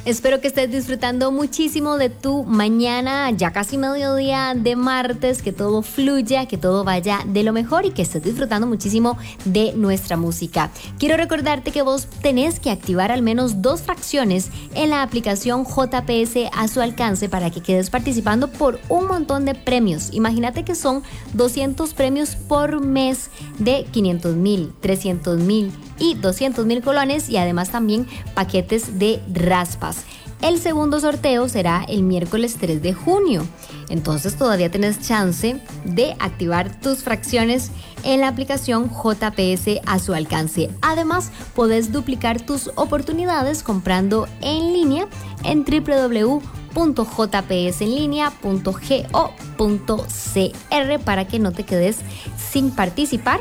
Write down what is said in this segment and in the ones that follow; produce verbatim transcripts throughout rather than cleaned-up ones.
Espero que estés disfrutando muchísimo de tu mañana, ya casi mediodía de martes, que todo fluya, que todo vaya de lo mejor y que estés disfrutando muchísimo de nuestra música. Quiero recordarte que vos tenés que activar al menos dos fracciones en la aplicación J P S a su alcance para que quedes participando por un montón de premios. Imagínate que son doscientos premios por mes de quinientos mil, trescientos mil y doscientos mil colones y además también paquetes de raspas. El segundo sorteo será el miércoles tres de junio. Entonces todavía tienes chance de activar tus fracciones en la aplicación J P S a su alcance. Además, podés duplicar tus oportunidades comprando en línea en w w w punto j p s en línea punto go punto c r para que no te quedes sin participar.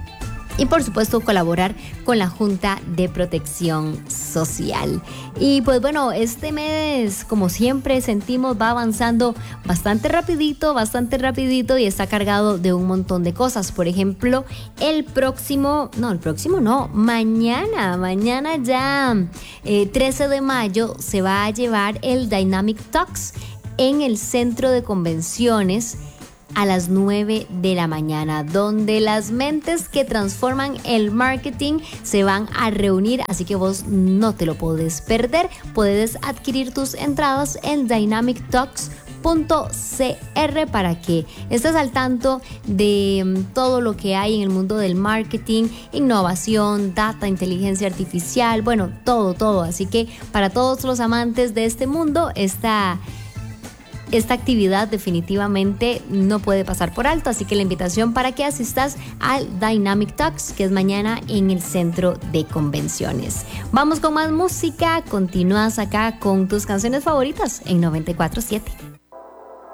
Y por supuesto colaborar con la Junta de Protección Social. Y pues bueno, este mes, como siempre sentimos, va avanzando bastante rapidito, bastante rapidito y está cargado de un montón de cosas. Por ejemplo, el próximo, no, el próximo no, mañana, mañana ya eh, trece de mayo se va a llevar el Dynamic Talks en el Centro de Convenciones a las nueve de la mañana, donde las mentes que transforman el marketing se van a reunir, así que vos no te lo podés perder. Puedes adquirir tus entradas en dynamic talks punto c r para que estés al tanto de um, todo lo que hay en el mundo del marketing, innovación, data, inteligencia artificial, bueno, todo, todo. Así que para todos los amantes de este mundo, esta Esta actividad definitivamente no puede pasar por alto, así que la invitación para que asistas al Dynamic Talks, que es mañana en el Centro de Convenciones. Vamos con más música, continúas acá con tus canciones favoritas en noventa y cuatro punto siete.